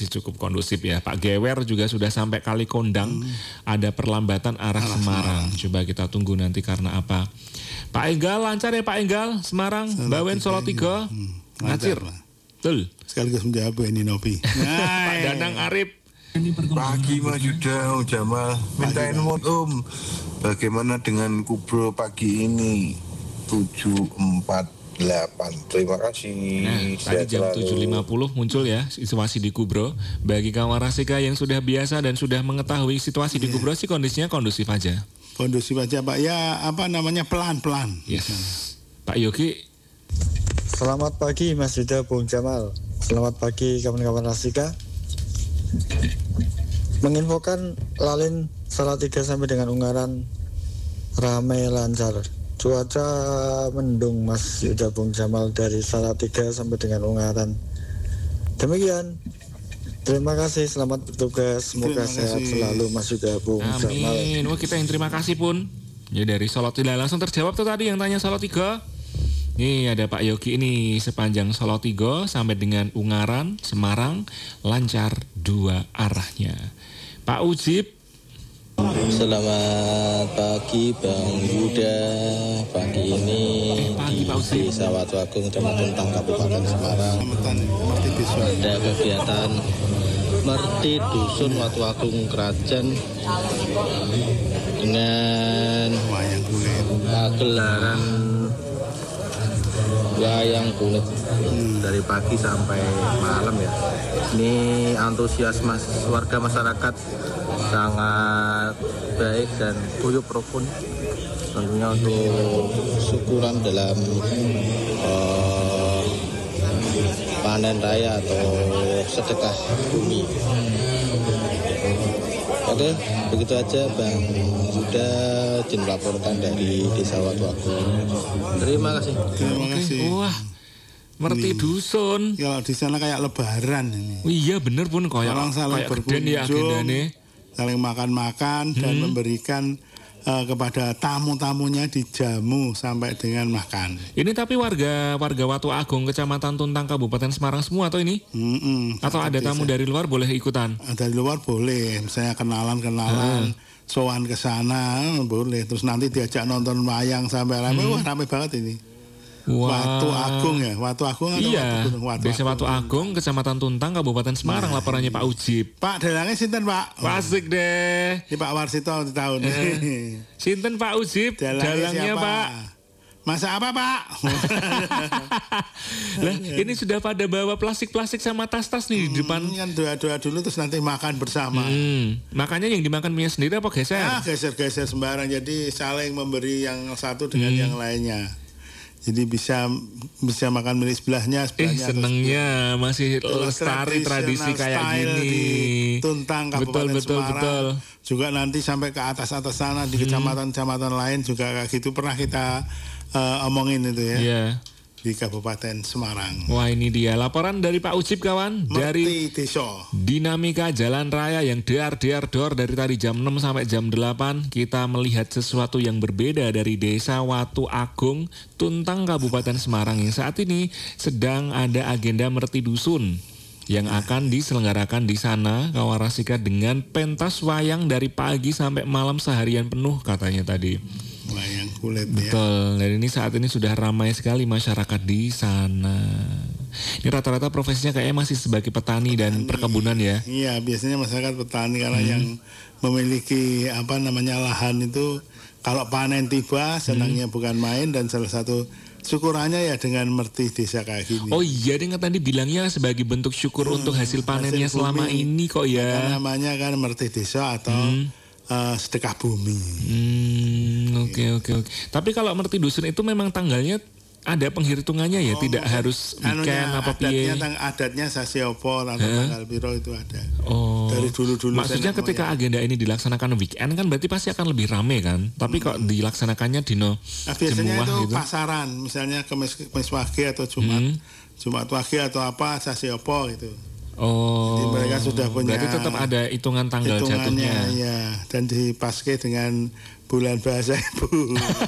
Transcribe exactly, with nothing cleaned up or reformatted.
masih cukup kondusif ya. Pak Gewer juga sudah sampai Kali Kondang, hmm. ada perlambatan arah, arah Semarang. Semarang. Coba kita tunggu nanti karena apa. Pak Enggal lancar ya Pak Enggal, Semarang, Bawen Solo tiga, hmm. Ngacir. Betul. Sekaligus menjawab ini Nopi. Pak Danang Arif. Pagi Mas Yuda, Jamal, mintain mohon Om, bagaimana dengan Kubro pagi ini? tujuh empat delapan. Terima kasih. Nah, tadi jam tujuh lima puluh muncul ya situasi di Kubro. Bagi kawan Rasika yang sudah biasa dan sudah mengetahui situasi yeah. di Kubro sih kondisinya kondusif aja. Kondusif aja Pak. Ya apa namanya pelan-pelan. Yes. Pak Yogi. Selamat pagi Mas Yuda, Bung Jamal. Selamat pagi kawan-kawan Rasika. Menginfokan Lalin Salatiga sampai dengan Ungaran ramai lancar. Cuaca mendung Mas Yuda, Bung Jamal, dari Salatiga sampai dengan Ungaran. Demikian. Terima kasih, selamat bertugas. Semoga sehat selalu Mas Yuda, Bung Jamal. Amin. Wah, kita yang terima kasih pun. Ya dari Salatiga langsung terjawab tuh tadi yang tanya Salatiga. Nih ada Pak Yogi ini sepanjang Salatiga sampai dengan Ungaran, Semarang lancar dua arahnya. Pak Ujib. Selamat pagi Bang Yuda. Pagi ini eh, pagi, di Desa Watu Agung, Kecamatan Tuntang, Kabupaten Semarang ada kegiatan Merti Dusun Watu Agung Krajan dengan gelaran wayang kulit dari pagi sampai malam ya. Ini antusias mas, warga masyarakat sangat baik dan guyup rukun tentunya untuk syukuran dalam uh, panen raya atau sedekah bumi. Oke, begitu aja Bang Yuda, izin melaporkan dari Desa Watu Agung. Terima kasih. Terima kasih. Wah, Merti Dusun. Kalau di sana kayak lebaran ini. Oh, iya bener pun kayak orang saling berkunjung, ya, saling makan-makan hmm. dan memberikan uh, kepada tamu-tamunya dijamu sampai dengan makan. Ini tapi warga warga Watu Agung, Kecamatan Tuntang, Kabupaten Semarang semua atau ini? Mm-mm, atau ada tamu desa. Dari luar boleh ikutan? Dari luar boleh, misalnya kenalan-kenalan, hmm. sowan ke sana boleh. Terus nanti diajak nonton wayang sampai ramai, hmm. wah ramai banget ini. Wow. Watu Agung ya, Watu Agung atau iya, Watu, Watu Desa Watu Agung, Kecamatan Tuntang, Kabupaten Semarang. Nah, laporannya Pak Ujib. Pak, dalangnya sinten Pak? Oh. Asik deh. Ini Pak Warsito di tahun eh. Sinten Pak Ujib? Dalangnya, dalangnya Pak. Masa apa Pak? Lah, ini sudah pada bawa plastik-plastik sama tas-tas nih hmm, di depan. Kan doa-doa dulu terus nanti makan bersama. Hmm. Makanya yang dimakan punya sendiri apa geser? Ah, geser-geser sembarang. Jadi saling memberi yang satu dengan hmm. yang lainnya. Jadi bisa bisa makan milik sebelahnya, sebelahnya. Eh, senengnya masih lestari tradisi kayak gini. Di Tuntang, Kabupaten betul, betul, Semarang. Betul. Juga nanti sampai ke atas-atas sana di kecamatan-kecamatan hmm. lain juga kayak gitu pernah kita uh, omongin itu ya. Yeah. Di Kabupaten Semarang. Wah, ini dia laporan dari Pak Ujib kawan. Merti dari Deso. Dinamika jalan raya yang dear-dear-dor dari tadi jam enam sampai jam delapan. Kita melihat sesuatu yang berbeda dari Desa Watu Agung, Tuntang, Kabupaten Semarang yang saat ini sedang ada agenda Merti Dusun yang akan diselenggarakan di sana kawan Rasika dengan pentas wayang dari pagi sampai malam seharian penuh katanya tadi. Wayang kulit ya. Betul, dan ini saat ini sudah ramai sekali masyarakat di sana. Ini rata-rata profesinya kayaknya masih sebagai petani, petani dan perkebunan ya. Iya, biasanya masyarakat petani karena hmm. yang memiliki apa namanya lahan itu kalau panen tiba senangnya hmm. bukan main, dan salah satu syukurannya ya dengan Merti Desa kayak gini. Oh iya, dengan tadi bilangnya sebagai bentuk syukur hmm, untuk hasil panennya hasil selama ini kok ya. Maka namanya kan Merti Desa atau hmm. Uh, sedekah bumi. Hmm, oke oke oke. Tapi kalau Merti Dusun itu memang tanggalnya ada penghitungannya ya, oh, tidak harus weekend apa piye. Adatnya, adatnya sasiopo atau huh? tanggal piro itu ada. Oh. Dari dulu-dulu. Maksudnya ketika moyang. Agenda ini dilaksanakan weekend kan berarti pasti akan lebih rame kan. Tapi hmm. kok dilaksanakannya dino nah, biasanya itu gitu. Pasaran, misalnya Kemis, Kemis Wage atau Jumat, hmm. Jumat Wage atau apa sasiopo gitu. Oh, jadi mereka sudah punya. Berarti tetap ada hitungan tanggal jatuhnya. Ya, dan dipaske dengan bulan bahasa ibu.